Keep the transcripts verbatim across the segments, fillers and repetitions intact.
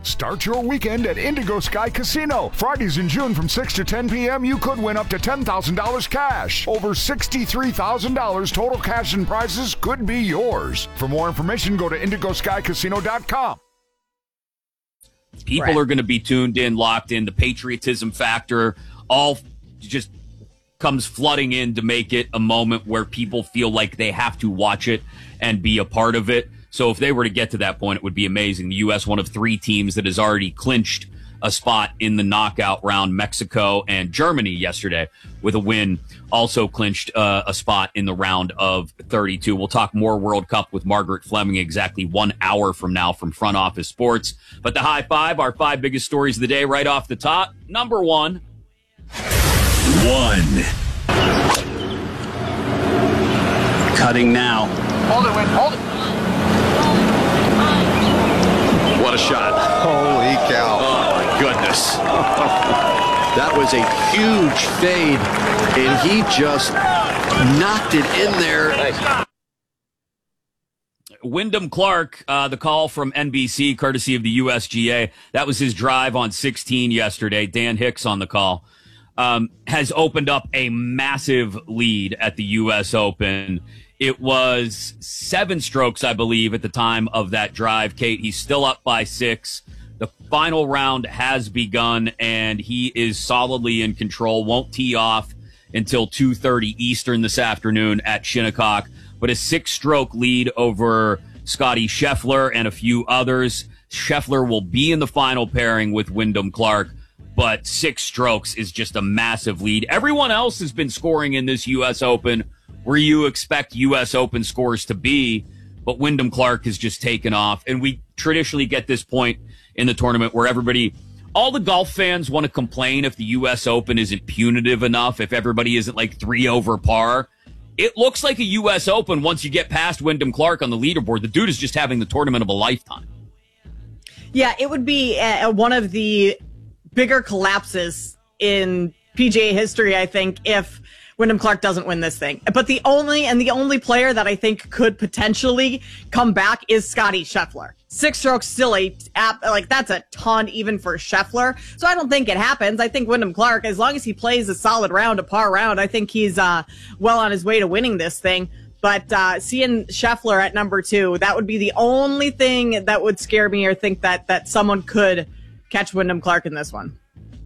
Start your weekend at Indigo Sky Casino. Fridays in June from six to ten p.m. you could win up to ten thousand dollars cash. Over sixty-three thousand dollars total cash and prizes could be yours. For more information, go to indigo sky casino dot com. People right. are going to be tuned in, locked in. The patriotism factor all just comes flooding in to make it a moment where people feel like they have to watch it and be a part of it. So if they were to get to that point, it would be amazing. The U S, one of three teams that has already clinched a spot in the knockout round. Mexico and Germany yesterday with a win also clinched uh, a spot in the round of thirty-two. We'll talk more World Cup with Margaret Fleming exactly one hour from now from Front Office Sports. But the high five, our five biggest stories of the day right off the top. Number one. One. Cutting now. Hold it, Win. Hold it. What a shot. Holy cow. Oh, my goodness. That was a huge fade, and he just knocked it in there. Nice. Wyndham Clark, uh, the call from N B C, courtesy of the U S G A. That was his drive on sixteen yesterday. Dan Hicks on the call. Um, has opened up a massive lead at the U S Open. It was seven strokes, I believe, at the time of that drive. Kate, he's still up by six. The final round has begun, and he is solidly in control. Won't tee off until two thirty Eastern this afternoon at Shinnecock. But a six-stroke lead over Scotty Scheffler and a few others. Scheffler will be in the final pairing with Wyndham Clark, but six strokes is just a massive lead. Everyone else has been scoring in this U S Open where you expect U S Open scores to be, but Wyndham Clark has just taken off. And we traditionally get this point in the tournament where everybody, all the golf fans want to complain if the U S Open isn't punitive enough, if everybody isn't like three over par. It looks like a U S Open once you get past Wyndham Clark on the leaderboard. The dude is just having the tournament of a lifetime. Yeah, it would be uh, one of the bigger collapses in P G A history, I think, if Wyndham Clark doesn't win this thing. But the only and the only player that I think could potentially come back is Scotty Scheffler. Six strokes still a like that's a ton even for Scheffler. So I don't think it happens. I think Wyndham Clark, as long as he plays a solid round, a par round, I think he's uh, well on his way to winning this thing. But uh, seeing Scheffler at number two, that would be the only thing that would scare me or think that that someone could catch Wyndham Clark in this one.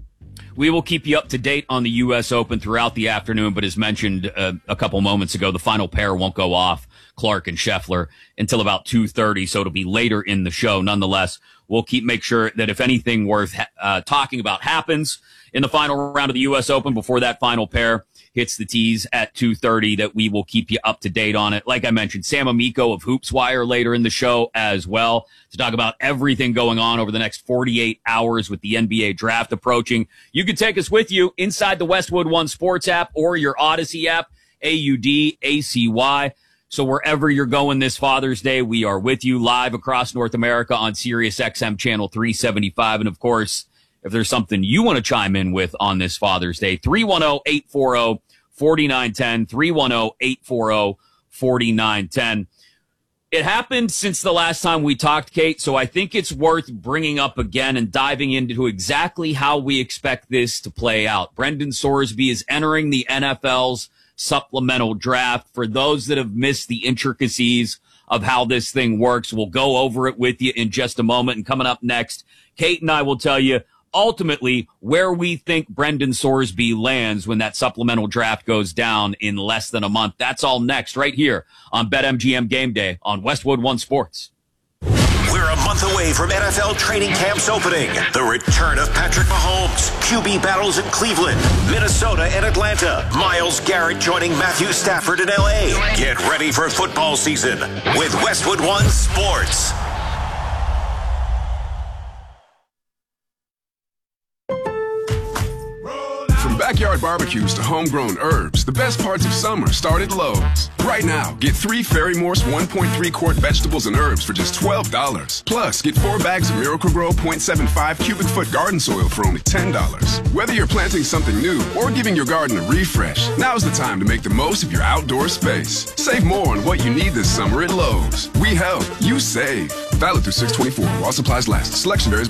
We will keep you up to date on the U S Open throughout the afternoon, but as mentioned uh, a couple moments ago, the final pair won't go off, Clark and Scheffler, until about two thirty, so it'll be later in the show. Nonetheless, we'll keep make sure that if anything worth uh, talking about happens in the final round of the U S Open before that final pair hits the tees at two thirty, that we will keep you up to date on it. Like I mentioned, Sam Amico of HoopsWire later in the show as well to talk about everything going on over the next forty-eight hours with the N B A draft approaching. You can take us with you inside the Westwood One Sports app or your Odyssey app, A U D A C Y. So wherever you're going this Father's Day, we are with you live across North America on Sirius X M channel three seventy-five. And of course, if there's something you want to chime in with on this Father's Day, three one zero, eight four zero, four nine one zero, three one zero, eight four zero, four nine one zero. It happened since the last time we talked, Kate, so I think it's worth bringing up again and diving into exactly how we expect this to play out. Brendan Sorsby is entering the N F L's supplemental draft. For those that have missed the intricacies of how this thing works, we'll go over it with you in just a moment. And coming up next, Kate and I will tell you ultimately where we think Brendan Sorsby lands when that supplemental draft goes down in less than a month. That's all next right here on BetMGM Game Day on Westwood One Sports. We're a month away from N F L training camps opening. The return of Patrick Mahomes, Q B battles in Cleveland, Minnesota, and Atlanta. Myles Garrett joining Matthew Stafford in L A. Get ready for football season with Westwood One Sports. From backyard barbecues to homegrown herbs, the best parts of summer start at Lowe's. Right now, get three Ferry-Morse one point three quart vegetables and herbs for just twelve dollars. Plus, get four bags of Miracle-Gro zero point seven five cubic foot garden soil for only ten dollars. Whether you're planting something new or giving your garden a refresh, now's the time to make the most of your outdoor space. Save more on what you need this summer at Lowe's. We help, you save. Valid through six twenty-four while supplies last. Selection varies.